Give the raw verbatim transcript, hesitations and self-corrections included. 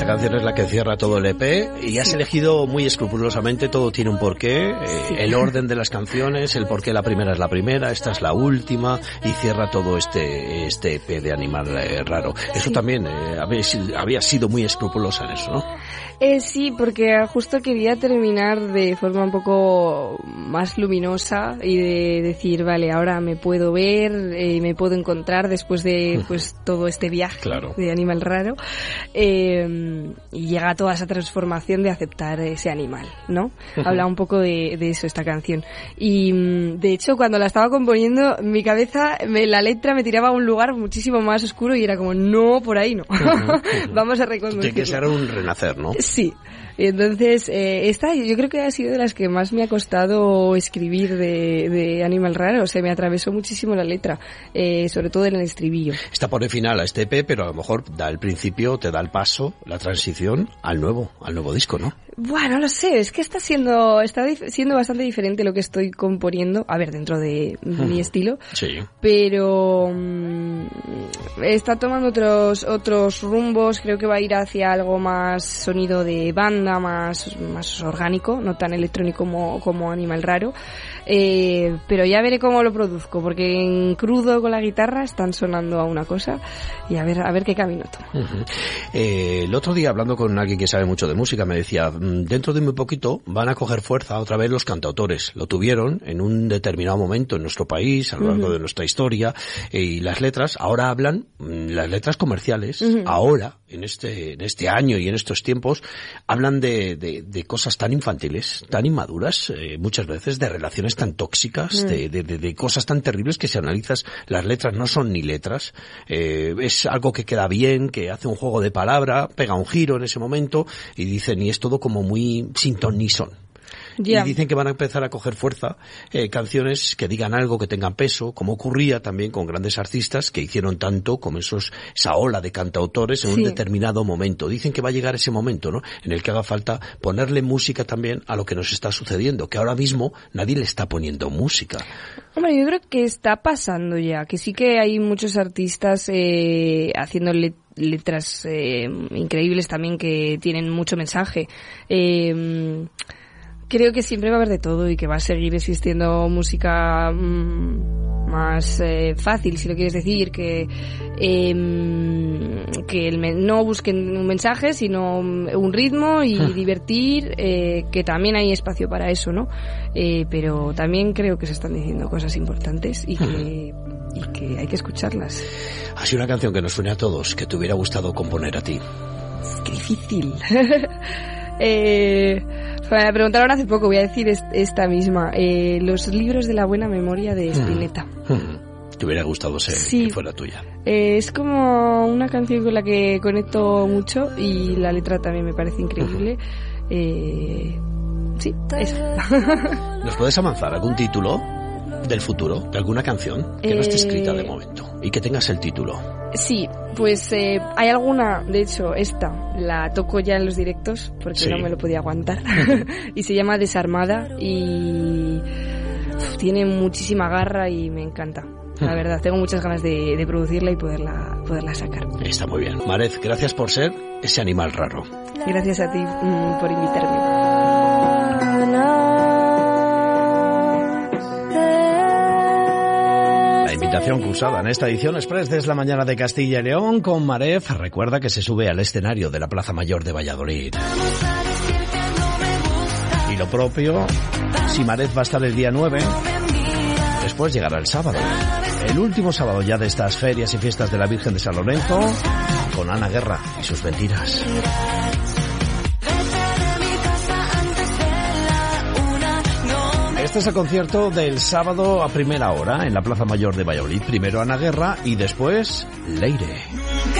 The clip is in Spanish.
canción es la que cierra todo el E P y has elegido muy escrupulosamente, todo tiene un porqué, Sí. eh, el orden de las canciones, el porqué la primera es la primera, esta es la última y cierra todo este este E P de Animal eh, Raro. Eso Sí. también, eh, habéis, había sido muy escrupulosa en eso, ¿no? Eh, sí, porque justo quería terminar de forma un poco más luminosa y de decir, vale, ahora me puedo ver, eh, me puedo encontrar después de pues todo este viaje Claro. de Animal Raro, eh, y llega toda esa transformación de aceptar ese animal, ¿no? Habla un poco de, de eso esta canción. Y mm, de hecho, cuando la estaba componiendo, mi cabeza, me, la letra me tiraba a un lugar muchísimo más oscuro y era como, no, por ahí no. Vamos a reconducirlo. Tiene que ser un renacer, ¿no? Sí, y entonces eh, esta yo creo que ha sido de las que más me ha costado escribir de, de Animal Raro, o sea, me atravesó muchísimo la letra, eh, sobre todo en el estribillo. Está por el final a este E P, pero a lo mejor da el principio, te da el paso, la transición al nuevo, al nuevo disco, ¿no? Bueno, no lo sé, es que está siendo está dif- siendo bastante diferente lo que estoy componiendo, a ver, dentro de mi estilo, Sí. pero mm, está tomando otros otros rumbos, creo que va a ir hacia algo más sonido de banda, más más orgánico, no tan electrónico como, como Animal Raro, eh, pero ya veré cómo lo produzco, porque en crudo con la guitarra están sonando a una cosa y a ver a ver qué camino tomo. Uh-huh. Eh, el otro día, hablando con alguien que sabe mucho de música, me decía, dentro de muy poquito van a coger fuerza otra vez los cantautores. Lo tuvieron en un determinado momento en nuestro país, a lo largo uh-huh. de nuestra historia, eh, y las letras ahora hablan, las letras comerciales, uh-huh. ahora, en este en este año y en estos tiempos, hablan de, de, de cosas tan infantiles, tan inmaduras, eh, muchas veces, de relaciones tan tóxicas, uh-huh. de, de, de, de cosas tan terribles que si analizas las letras no son ni letras, eh, es algo que queda bien, que hace un juego de palabra, pega un giro en ese momento y dicen, y es todo como muy sin ton ni son. Yeah. Y dicen que van a empezar a coger fuerza eh, canciones que digan algo, que tengan peso, como ocurría también con grandes artistas que hicieron tanto como esos esa ola de cantautores en sí. un determinado momento. Dicen que va a llegar ese momento, ¿no?, en el que haga falta ponerle música también a lo que nos está sucediendo, que ahora mismo nadie le está poniendo música. Hombre, yo creo que está pasando ya, que sí que hay muchos artistas eh, haciendo let- letras eh, increíbles también que tienen mucho mensaje. Eh, Creo que siempre va a haber de todo y que va a seguir existiendo música mmm, más eh, fácil, si lo quieres decir, que eh, que el me- no busquen un mensaje, sino un ritmo y hmm. divertir, eh, que también hay espacio para eso, ¿no? Eh, pero también creo que se están diciendo cosas importantes y que, hmm. y que hay que escucharlas. Ha sido una canción que nos une a todos, que te hubiera gustado componer a ti. Qué difícil. eh... Me preguntaron hace poco, voy a decir esta misma, eh, los libros de la buena memoria de Spinetta. Mm. Mm. ¿Te hubiera gustado ser sí. que fuera tuya? Eh, es como una canción con la que conecto mucho y la letra también me parece increíble. Mm. Eh, sí, eso. ¿Nos puedes avanzar algún título del futuro, de alguna canción que eh... no esté escrita de momento y que tengas el título? Sí, pues eh, hay alguna, de hecho esta la toco ya en los directos porque sí. no me lo podía aguantar y se llama Desarmada y uf, tiene muchísima garra y me encanta. La verdad, tengo muchas ganas de, de producirla y poderla poderla sacar. Está muy bien. Marez, gracias por ser ese animal raro. Gracias a ti mm, por invitarme. Invitación cursada en esta edición express desde la mañana de Castilla y León con Maref. Recuerda que se sube al escenario de la Plaza Mayor de Valladolid. Y lo propio, si Maref va a estar el día nueve, después llegará el sábado. El último sábado ya de estas ferias y fiestas de la Virgen de San Lorenzo, con Ana Guerra y sus mentiras. Este es el concierto del sábado a primera hora en la Plaza Mayor de Valladolid. Primero Ana Guerra y después Leire.